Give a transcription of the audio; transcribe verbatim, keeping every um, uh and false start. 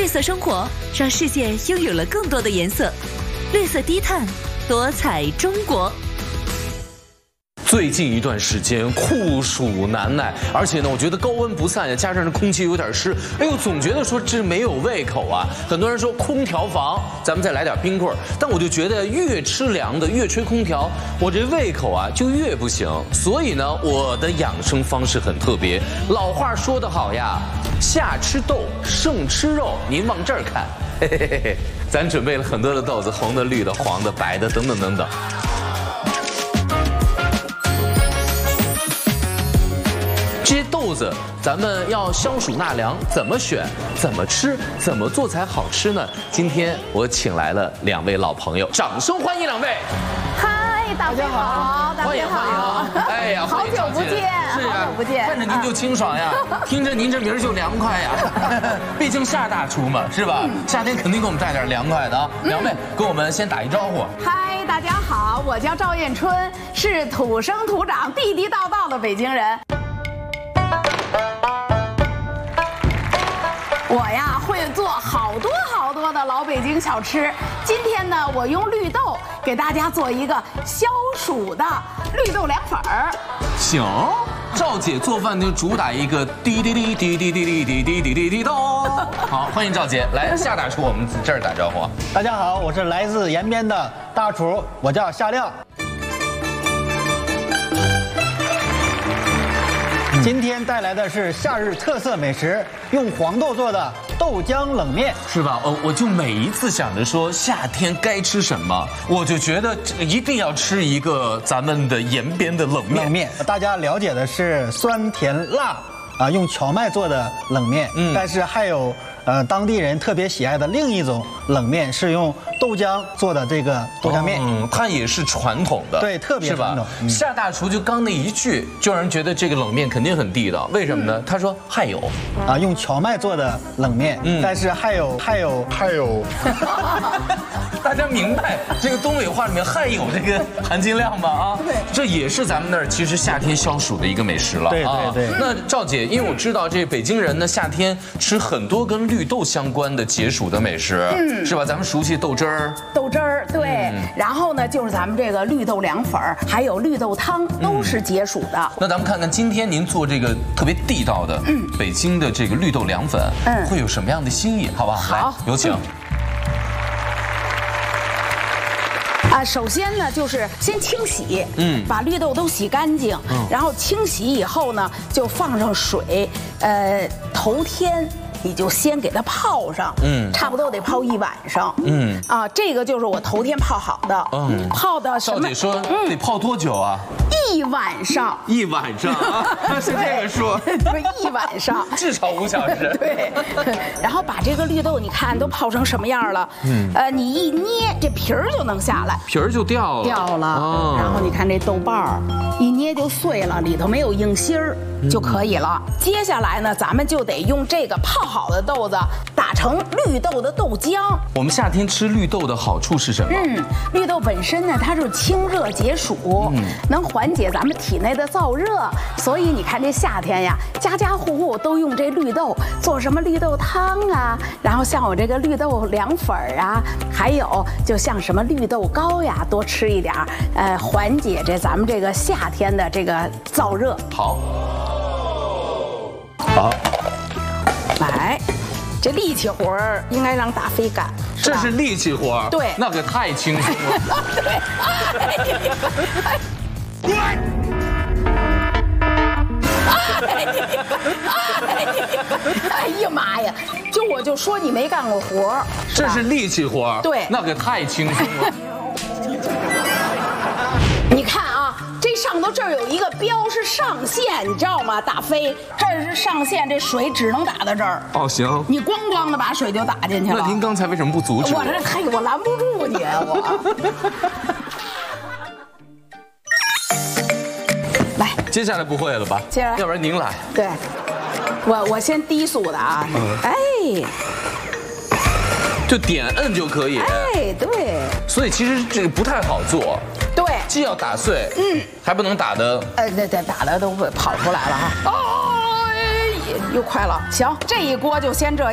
绿色生活让世界拥有了更多的颜色。绿色低碳，多彩中国。 最近一段时间酷暑难耐，而且呢，我觉得高温不散，加上这空气有点湿，哎呦，总觉得说这没有胃口啊。很多人说空调房，咱们再来点冰棍儿，但我就觉得越吃凉的，越吹空调，我这胃口啊就越不行。所以呢，我的养生方式很特别。老话说得好呀，夏吃豆，盛吃肉。您往这儿看，嘿嘿嘿嘿，咱准备了很多的豆子，红的、绿的、黄的、白的，等等等等。这些豆子，咱们要消暑纳凉，怎么选？怎么吃？怎么做才好吃呢？今天我请来了两位老朋友，掌声欢迎两位！ 嗨，大家好， 欢迎欢迎！哎呀， 好久不见， 是呀， 好久不见， 看着您就清爽呀，听着您这名儿就凉快呀。毕竟夏大厨嘛，是吧？夏天肯定给我们带点凉快的啊。两位跟我们先打一招呼。 嗨，大家好，我叫赵艳春，是土生土长、地地道道的北京人。我呀会做好多好多的老北京小吃。今天呢，我用绿豆给大家做一个消暑的绿豆凉粉儿。 行，赵姐做饭就主打一个滴滴滴滴滴滴滴滴滴滴滴滴咚。好，欢迎赵姐来。夏大厨，我们这儿打招呼。 大家好，我是来自延边的大厨，我叫夏亮。今天带来的是夏日特色美食，用黄豆做的豆浆冷面， 是吧？哦，我就每一次想着说夏天该吃什么，我就觉得一定要吃一个咱们的延边的冷面。 冷面，大家了解的是酸甜辣啊，用荞麦做的冷面，嗯，但是还有呃当地人特别喜爱的另一种冷面，是用豆浆做的这个豆浆面， 嗯，它也是传统的， 对，特别传统。 嗯、夏大厨就刚那一句，就让人觉得这个冷面肯定很地道。为什么呢？嗯、他说还有啊，用荞麦做的冷面，嗯，但是还有还有还有， 大家明白这个东北话里面还有这个含金量吗？啊，对，这也是咱们那儿其实夏天消暑的一个美食了。 对对对。 啊、那赵姐，因为我知道这北京人呢夏天吃很多跟绿豆相关的解暑的美食，嗯，是吧？咱们熟悉豆汁儿。 豆汁儿，对，嗯、然后呢，就是咱们这个绿豆凉粉儿，还有绿豆汤，都是解暑的。嗯、 那咱们看看今天您做这个特别地道的，嗯，北京的这个绿豆凉粉，嗯，会有什么样的新意？好不好？ 好， 来，有请。 嗯啊，首先呢，就是先清洗，嗯，把绿豆都洗干净，嗯，然后清洗以后呢，就放上水，呃，头天。你就先给它泡上，嗯，差不多得泡一晚上，嗯，啊，这个就是我头天泡好的，嗯，泡的什么？ 赵姐说得泡多久啊？ 一晚上。 一晚上啊？是这个说？ 对，一晚上， 至少五小时。 对，然后把这个绿豆，你看都泡成什么样了？嗯，呃，你一捏，这皮儿就能下来， 皮儿就掉了， 掉了。哦，然后你看这豆瓣儿，一捏就碎了，里头没有硬芯儿就可以了。接下来呢，咱们就得用这个泡好的豆子打成绿豆的豆浆。 我们夏天吃绿豆的好处是什么？嗯， 绿豆本身呢，它是清热解暑，嗯，能缓解咱们体内的燥热。所以你看这夏天呀，家家户户都用这绿豆做什么绿豆汤啊，然后像我这个绿豆凉粉啊，还有就像什么绿豆糕呀，多吃一点，呃，缓解这咱们这个夏天的这个燥热。 好，好。 来，这力气活儿应该让大飞干。 这是力气活儿， 对， 那可太轻松了。 对。哎呀妈呀！就我就说你没干过活儿， 这是力气活儿， 对， 那可太轻松了。 你看啊，这上头这儿有一个标是上限，你知道吗？大飞，这是上限，这水只能打到这儿。 哦，行。 你咣咣的把水就打进去了。 那您刚才为什么不阻止我？ 我这嘿，我拦不住你，我。来， 接下来不会了吧？ 接下来， 要不然您来。 对，我我先低速的啊。嗯、哎。 就点摁就可以。 哎，对。 所以其实这个不太好做。 对， 既要打碎，嗯，还不能打的， 呃，对对，打的都跑出来了哈。哦，又快了，行，这一锅就先这样。